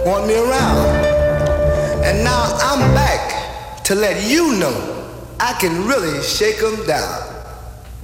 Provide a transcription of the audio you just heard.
want me around. And now I'm back to let you know I can really shake 'em down.